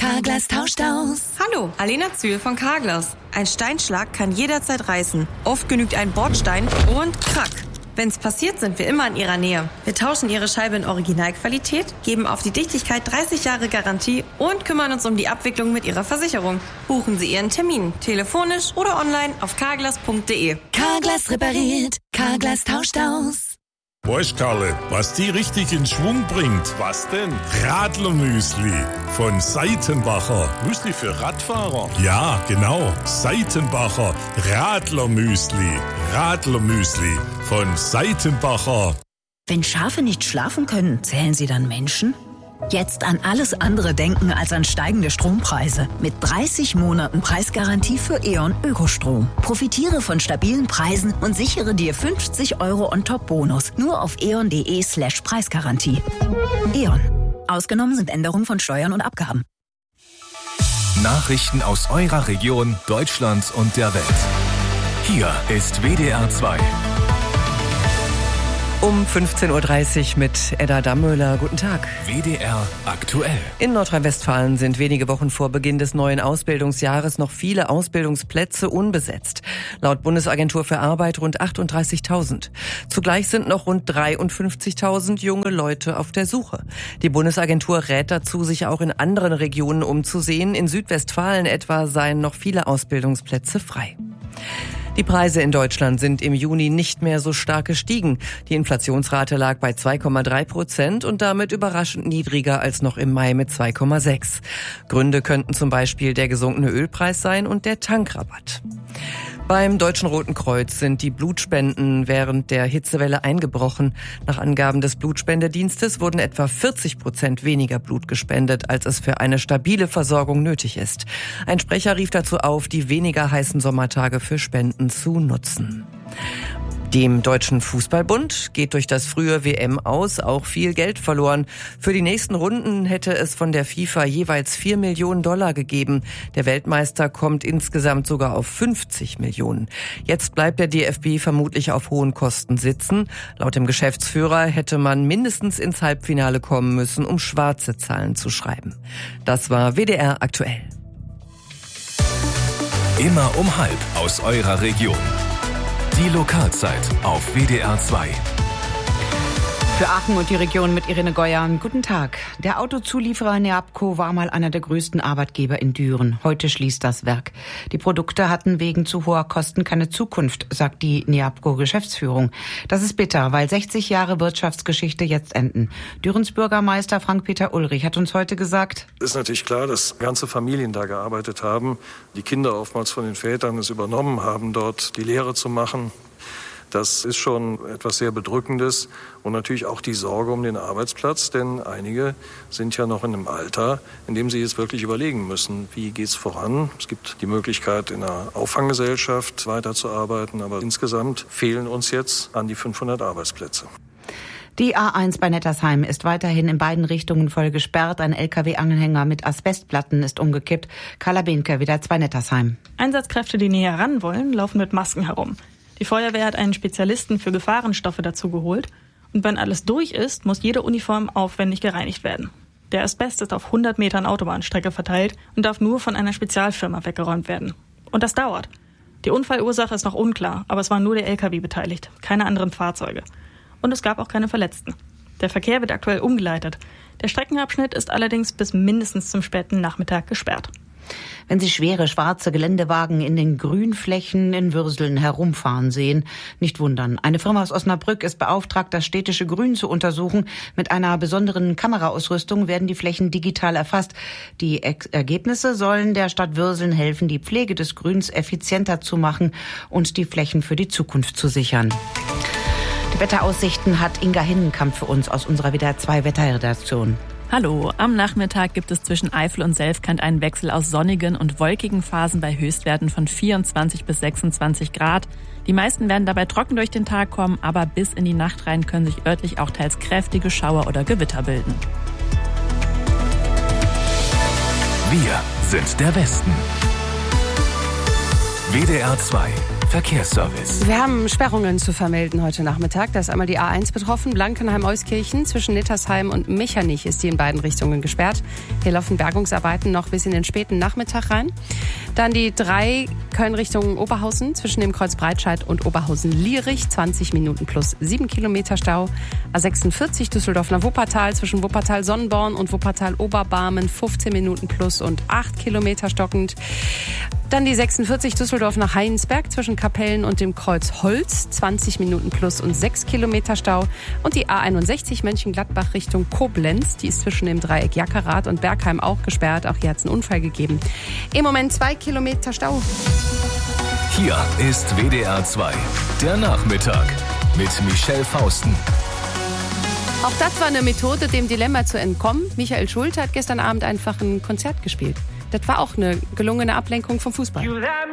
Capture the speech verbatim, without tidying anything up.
Carglass tauscht aus. Hallo, Alena Zühl von Carglass. Ein Steinschlag kann jederzeit reißen. Oft genügt ein Bordstein und krack. Wenn's passiert, sind wir immer in Ihrer Nähe. Wir tauschen Ihre Scheibe in Originalqualität, geben auf die Dichtigkeit dreißig Jahre Garantie und kümmern uns um die Abwicklung mit Ihrer Versicherung. Buchen Sie Ihren Termin, telefonisch oder online auf carglass punkt de. Carglass repariert, Carglass tauscht aus. Weißt Karle, was die richtig in Schwung bringt? Was denn? Radlermüsli von Seitenbacher. Müsli für Radfahrer? Ja, genau. Seitenbacher Radlermüsli. Radlermüsli von Seitenbacher. Wenn Schafe nicht schlafen können, zählen sie dann Menschen? Jetzt an alles andere denken als an steigende Strompreise. Mit dreißig Monaten Preisgarantie für E.ON Ökostrom. Profitiere von stabilen Preisen und sichere dir fünfzig Euro on-top-Bonus. Nur auf eon.de slash Preisgarantie. E.ON. Ausgenommen sind Änderungen von Steuern und Abgaben. Nachrichten aus eurer Region, Deutschland und der Welt. Hier ist W D R zwei. Um fünfzehn Uhr dreißig mit Edda Dammöhler. Guten Tag. W D R aktuell. In Nordrhein-Westfalen sind wenige Wochen vor Beginn des neuen Ausbildungsjahres noch viele Ausbildungsplätze unbesetzt. Laut Bundesagentur für Arbeit rund achtunddreißigtausend. Zugleich sind noch rund dreiundfünfzigtausend junge Leute auf der Suche. Die Bundesagentur rät dazu, sich auch in anderen Regionen umzusehen. In Südwestfalen etwa seien noch viele Ausbildungsplätze frei. Die Preise in Deutschland sind im Juni nicht mehr so stark gestiegen. Die Inflationsrate lag bei zwei Komma drei Prozent und damit überraschend niedriger als noch im Mai mit zwei Komma sechs. Gründe könnten zum Beispiel der gesunkene Ölpreis sein und der Tankrabatt. Beim Deutschen Roten Kreuz sind die Blutspenden während der Hitzewelle eingebrochen. Nach Angaben des Blutspendedienstes wurden etwa vierzig Prozent weniger Blut gespendet, als es für eine stabile Versorgung nötig ist. Ein Sprecher rief dazu auf, die weniger heißen Sommertage für Spenden zu nutzen. Dem Deutschen Fußballbund geht durch das frühe W M aus auch viel Geld verloren. Für die nächsten Runden hätte es von der FIFA jeweils vier Millionen Dollar gegeben. Der Weltmeister kommt insgesamt sogar auf fünfzig Millionen. Jetzt bleibt der D F B vermutlich auf hohen Kosten sitzen. Laut dem Geschäftsführer hätte man mindestens ins Halbfinale kommen müssen, um schwarze Zahlen zu schreiben. Das war W D R aktuell. Immer um halb aus eurer Region. Die Lokalzeit auf W D R zwei. Für Aachen und die Region mit Irene Goyan. Guten Tag. Der Autozulieferer Neabco war mal einer der größten Arbeitgeber in Düren. Heute schließt das Werk. Die Produkte hatten wegen zu hoher Kosten keine Zukunft, sagt die Neabco-Geschäftsführung. Das ist bitter, weil sechzig Jahre Wirtschaftsgeschichte jetzt enden. Dürens Bürgermeister Frank-Peter Ulrich hat uns heute gesagt: Es ist natürlich klar, dass ganze Familien da gearbeitet haben. Die Kinder oftmals von den Vätern es übernommen haben, dort die Lehre zu machen. Das ist schon etwas sehr Bedrückendes und natürlich auch die Sorge um den Arbeitsplatz, denn einige sind ja noch in einem Alter, in dem sie jetzt wirklich überlegen müssen, wie geht's voran. Es gibt die Möglichkeit, in einer Auffanggesellschaft weiterzuarbeiten, aber insgesamt fehlen uns jetzt an die fünfhundert Arbeitsplätze. Die A eins bei Nettersheim ist weiterhin in beiden Richtungen voll gesperrt. Ein L K W-Anhänger mit Asbestplatten ist umgekippt. Carla Behnke, wieder zwei Nettersheim. Einsatzkräfte, die näher ran wollen, laufen mit Masken herum. Die Feuerwehr hat einen Spezialisten für Gefahrenstoffe dazu geholt. Und wenn alles durch ist, muss jede Uniform aufwendig gereinigt werden. Der Asbest ist auf hundert Metern Autobahnstrecke verteilt und darf nur von einer Spezialfirma weggeräumt werden. Und das dauert. Die Unfallursache ist noch unklar, aber es war nur der L K W beteiligt, keine anderen Fahrzeuge. Und es gab auch keine Verletzten. Der Verkehr wird aktuell umgeleitet. Der Streckenabschnitt ist allerdings bis mindestens zum späten Nachmittag gesperrt. Wenn Sie schwere schwarze Geländewagen in den Grünflächen in Würseln herumfahren sehen, nicht wundern. Eine Firma aus Osnabrück ist beauftragt, das städtische Grün zu untersuchen. Mit einer besonderen Kameraausrüstung werden die Flächen digital erfasst. Die Ex- Ergebnisse sollen der Stadt Würseln helfen, die Pflege des Grüns effizienter zu machen und die Flächen für die Zukunft zu sichern. Die Wetteraussichten hat Inga Hinnenkamp für uns aus unserer W D R zwei Wetterredaktion. Hallo, am Nachmittag gibt es zwischen Eifel und Selfkant einen Wechsel aus sonnigen und wolkigen Phasen bei Höchstwerten von vierundzwanzig bis sechsundzwanzig Grad. Die meisten werden dabei trocken durch den Tag kommen, aber bis in die Nacht rein können sich örtlich auch teils kräftige Schauer oder Gewitter bilden. Wir sind der Westen. W D R zwei Verkehrsservice. Wir haben Sperrungen zu vermelden heute Nachmittag. Da ist einmal die A eins betroffen, Blankenheim-Euskirchen. Zwischen Nittersheim und Mechernich ist die in beiden Richtungen gesperrt. Hier laufen Bergungsarbeiten noch bis in den späten Nachmittag rein. Dann die drei Köln Richtung Oberhausen, zwischen dem Kreuz Breitscheid und Oberhausen-Lierich. zwanzig Minuten plus sieben Kilometer Stau. A sechsundvierzig Düsseldorf nach Wuppertal, zwischen Wuppertal-Sonnenborn und Wuppertal-Oberbarmen. fünfzehn Minuten plus und acht Kilometer stockend. Dann die sechsundvierzig Düsseldorf nach Heinsberg zwischen Kapellen und dem Kreuz Holz. zwanzig Minuten plus und sechs Kilometer Stau. Und die A einundsechzig Mönchengladbach Richtung Koblenz. Die ist zwischen dem Dreieck Jackerath und Bergheim auch gesperrt. Auch hier hat es einen Unfall gegeben. Im Moment zwei Kilometer Stau. Hier ist W D R zwei, der Nachmittag mit Michelle Fausten. Auch das war eine Methode, dem Dilemma zu entkommen. Michael Schulte hat gestern Abend einfach ein Konzert gespielt. Das war auch eine gelungene Ablenkung vom Fußball.